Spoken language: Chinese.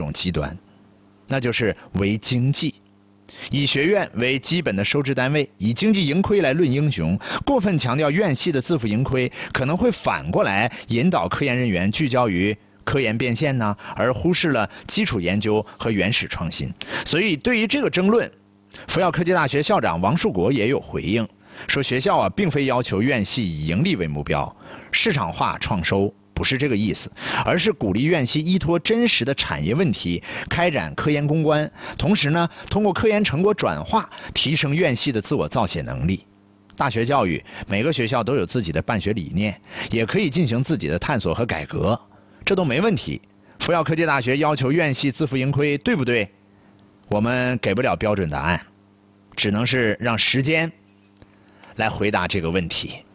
种极端，那就是唯经济。以学院为基本的收支单位，以经济盈亏来论英雄，过分强调院系的自负盈亏，可能会反过来引导科研人员聚焦于科研变现呢，而忽视了基础研究和原始创新。所以对于这个争论，福耀科技大学校长王树国也有回应，说学校并非要求院系以盈利为目标，市场化创收不是这个意思，而是鼓励院系依托真实的产业问题开展科研攻关，同时呢，通过科研成果转化提升院系的自我造血能力。大学教育，每个学校都有自己的办学理念，也可以进行自己的探索和改革，这都没问题。福耀科技大学要求院系自负盈亏，对不对？我们给不了标准答案，只能是让时间来回答这个问题。